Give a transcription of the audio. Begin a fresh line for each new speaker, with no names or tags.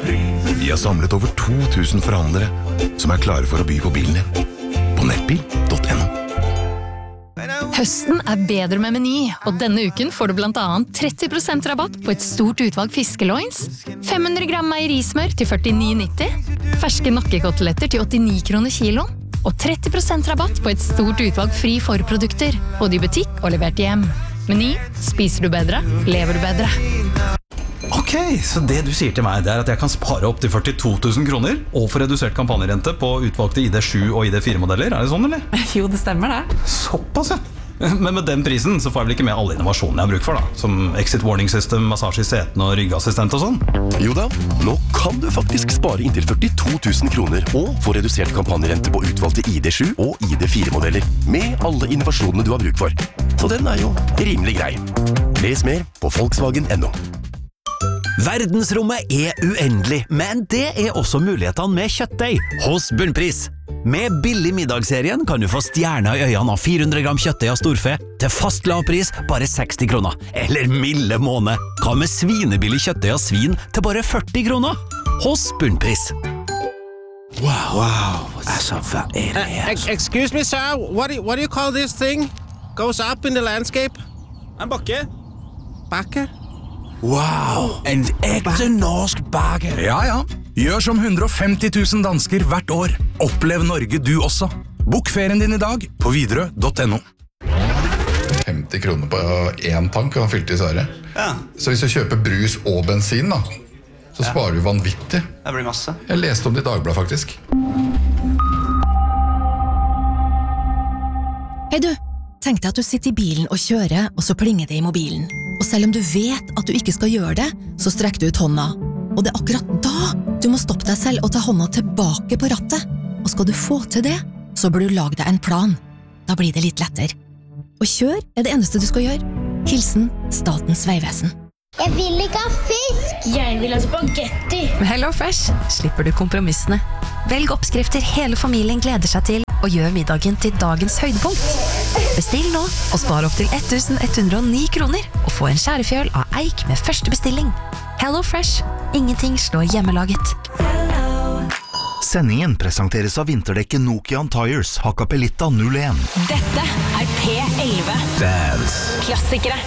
Vi har samlet over 2000 forhandlere som klare for å by på bilen din. På nettbil.no.
Høsten bedre med Meny, og denne uken får du blant annet 30% rabatt på et stort utvalg fiskeloins, 500 gram meierismør til 49,90, ferske nakkekoteletter til 89 kroner kilo, og 30% rabatt på et stort utvalg fri forprodukter, både i butikk og levert hjem. Meny, spiser du bedre, lever du bedre.
Ok, så det du sier til meg at jeg kan spare opp til 42 000 kroner og få redusert kampanjerente på utvalgte ID7 og ID4-modeller, det sånn, eller?
Jo, det stemmer det.
Såpass, ja. Men med den prisen så får jeg vel ikke med alle innovasjonene jeg har bruk for da, som exit warning system, massasje i setene og ryggassistent og sånn?
Jo da, nå kan du faktisk spare inntil 42 000 kroner og få redusert kampanjerente på utvalgte ID7 og ID4-modeller med alle innovasjonene du har bruk for. Så den jo rimelig grei. Les mer på Volkswagen.no.
Verdensrommet uendelig, men det også mulighetene med kjøttdeig hos Bunnpris. Med billig middagsserien kan du få stjerner i øynene av 400 gram kjøttdeig av storfe til fast lavpris bare 60 kroner. Eller milde måned, hva med svinebillig kjøttdeig av svin til bare 40 kroner? Hos Bunnpris.
Wow. Excuse me, sir. What do you call this thing? Goes up in the landscape?
En bakke.
Bakke?
Wow, en ekte norsk bakke.
Ja. Gjør som 150 000 dansker hvert år. Opplev Norge du også. Bok ferien din i dag på Widerøe.no.
50 kroner på en tank og han fylte i Sverige.
Ja.
Så hvis du kjøper brus og bensin da, så sparer du vanvittig.
Det blir masse.
Jeg leste om det i Dagbladet faktisk.
Hei du, tenk deg at du sitter i bilen og kjører, og så plinger det i mobilen. Og selv om du vet at du ikke skal gjøre det, så strekker du ut hånda. Og det akkurat da du må stoppe deg selv og ta hånda tilbake på rattet. Og skal du få til det, så bør du lage deg en plan. Da blir det litt lettere. Og kjør det eneste du skal gjøre. Hilsen Statens Vegvesen.
Jeg vil ikke ha fisk! Jeg vil ha spagetti!
Med HelloFresh slipper du kompromissene. Velg oppskrifter hele familien gleder seg til, og gjør middagen til dagens høydepunkt. Bestill nå, og spar opp til 1109 kroner, og få en skjærefjøl av eik med første bestilling. HelloFresh. Ingenting slår hjemmelaget.
Sendingen presenteres av vinterdekket Nokian Tires Hakkapeliitta 01.
Dette P11.
Dance.
Klassikere.